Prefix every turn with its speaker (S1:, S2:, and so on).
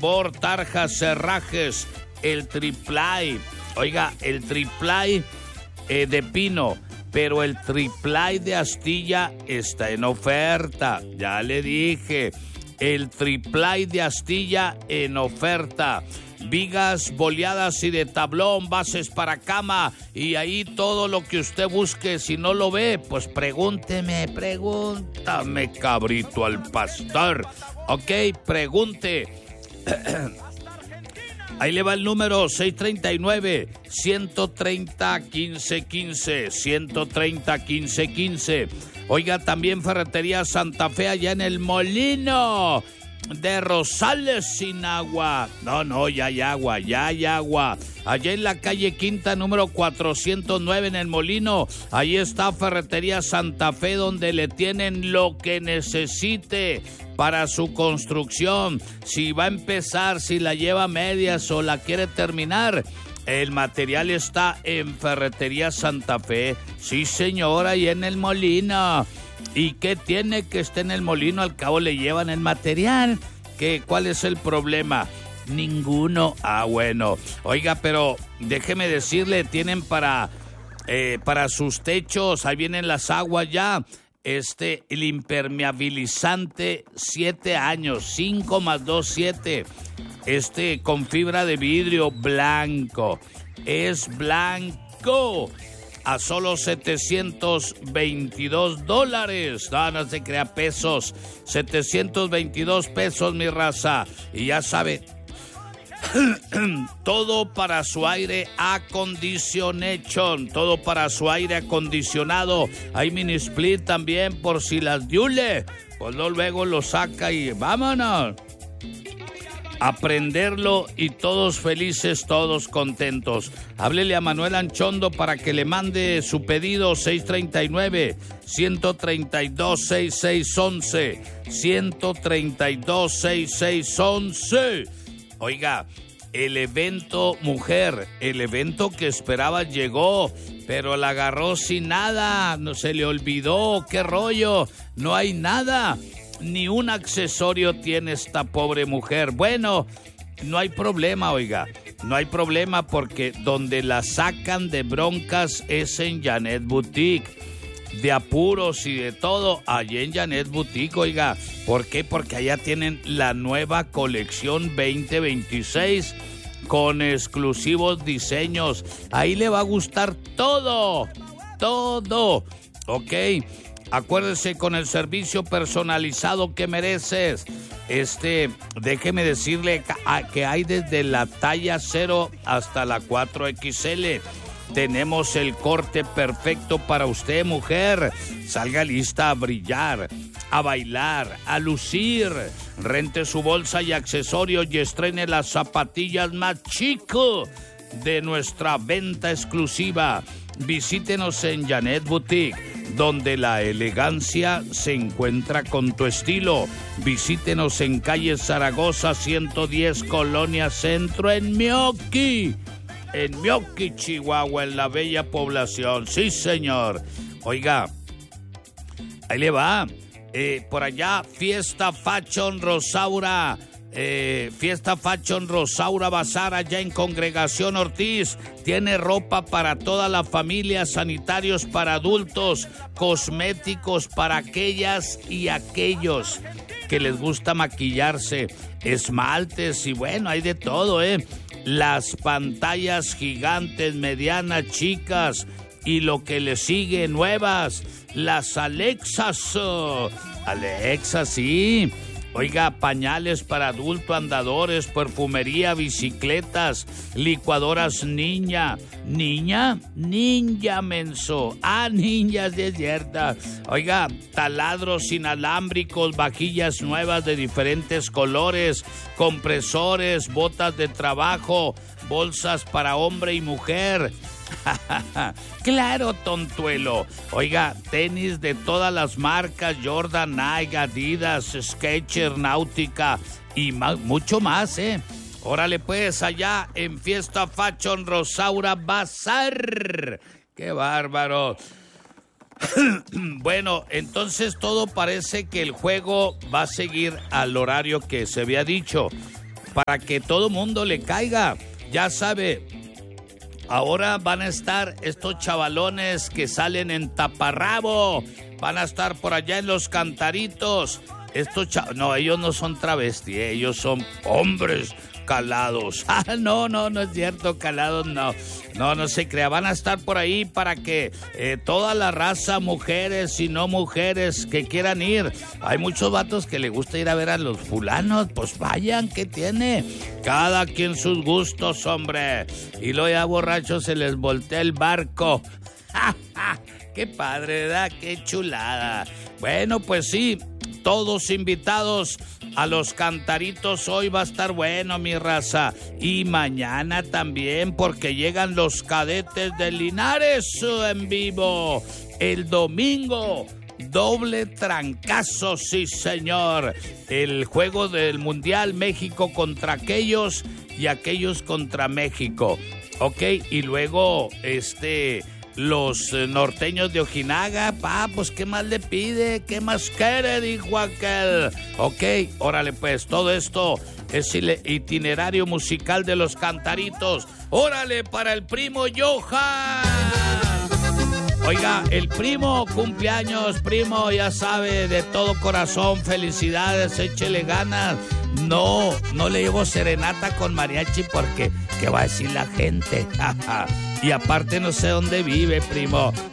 S1: tambor, tarjas, cerrajes, el triplay. Oiga, el triplay de pino, pero el triplay de astilla está en oferta. Ya le dije, el triplay de astilla en oferta. Vigas boleadas y de tablón, bases para cama, y ahí todo lo que usted busque. Si no lo ve, pues pregúntame, cabrito al pastor. Ok, pregunte. Ahí le va el número 639-130-1515, 130-1515. Oiga, también Ferretería Santa Fe allá en el Molino de Rosales, sin agua. No, ya hay agua. Allá en la calle Quinta, número 409 en el Molino. Ahí está Ferretería Santa Fe, donde le tienen lo que necesite para su construcción. Si va a empezar, si la lleva medias o la quiere terminar, el material está en Ferretería Santa Fe. Sí, señora, y en el Molino. ¿Y qué tiene que esté en el Molino? Al cabo le llevan el material. ¿Cuál es el problema? Ninguno. Bueno. Oiga, pero déjeme decirle, tienen para sus techos, ahí vienen las aguas ya. El impermeabilizante 7 años, 5 más 2, 7. Con fibra de vidrio blanco. Es blanco. A solo $722. No se crea, pesos. 722 pesos, mi raza. Y ya sabe, todo para su aire acondicionation. Todo para su aire acondicionado. Hay mini split también por si las diule. Pues luego lo saca y vámonos a prenderlo, y todos felices, todos contentos. Háblele a Manuel Anchondo para que le mande su pedido. 639-132-6611, 132-6611. Oiga, el evento mujer, el evento que esperaba llegó, pero la agarró sin nada. No se le olvidó, qué rollo, no hay nada. Ni un accesorio tiene esta pobre mujer. Bueno, no hay problema, oiga. No hay problema, porque donde la sacan de broncas es en Janet Boutique. De apuros y de todo, allí en Janet Boutique, oiga. ¿Por qué? Porque allá tienen la nueva colección 2026 con exclusivos diseños. Ahí le va a gustar todo. ¿Ok? Acuérdese, con el servicio personalizado que mereces. Déjeme decirle que hay desde la talla 0 hasta la 4XL. Tenemos el corte perfecto para usted, mujer. Salga lista a brillar, a bailar, a lucir. Rente su bolsa y accesorios y estrene las zapatillas más chico de nuestra venta exclusiva. Visítenos en Janet Boutique, donde la elegancia se encuentra con tu estilo. Visítenos en calle Zaragoza 110, Colonia Centro, en Mioqui, Chihuahua, en la bella población. Sí, señor. Oiga, ahí le va. Por allá, Fiesta Fashion Rosaura. Fiesta Fashion Rosaura Bazar, allá en Congregación Ortiz. Tiene ropa para toda la familia, sanitarios para adultos, cosméticos para aquellas y aquellos que les gusta maquillarse, esmaltes y bueno, hay de todo, Las pantallas gigantes, medianas, chicas y lo que le sigue, nuevas, las Alexas. Alexa, sí. Oiga, pañales para adulto, andadores, perfumería, bicicletas, licuadoras ninja, menso. Ninjas de cierta. Oiga, taladros inalámbricos, vajillas nuevas de diferentes colores, compresores, botas de trabajo, bolsas para hombre y mujer. Claro, tontuelo. Oiga, tenis de todas las marcas, Jordan, Nike, Adidas, Skechers, Náutica y mucho más, Órale pues, allá en Fiesta Fashion Rosaura Bazar. ¡Qué bárbaro! Bueno, entonces todo parece que el juego va a seguir al horario que se había dicho. para que todo mundo le caiga. Ya sabe, ahora van a estar estos chavalones que salen en taparrabo, van a estar por allá en los Cantaritos. No, ellos no son travestis, ellos son hombres calados. No es cierto, calados no. No se crea, van a estar por ahí para que toda la raza, mujeres y no mujeres que quieran ir. Hay muchos vatos que les gusta ir a ver a los fulanos, pues vayan, ¿qué tiene? Cada quien sus gustos, hombre. Y luego ya borrachos se les voltea el barco. ¡Qué padre, ¿verdad? ¡Qué chulada! Bueno, pues sí, todos invitados a los Cantaritos. Hoy va a estar bueno, mi raza. Y mañana también, porque llegan los Cadetes de Linares en vivo. El domingo, doble trancazo, sí señor. El juego del Mundial, México contra aquellos y aquellos contra México. Ok, y luego los norteños de Ojinaga, pues ¿qué más le pide? ¿Qué más quiere? Dijo aquel. Ok, órale pues, todo esto es el itinerario musical de los Cantaritos. Órale, para el primo Johan. Oiga, el primo, cumpleaños, primo, ya sabe, de todo corazón, felicidades, échele ganas. No le llevo serenata con mariachi porque, ¿qué va a decir la gente? Y aparte no sé dónde vive, primo.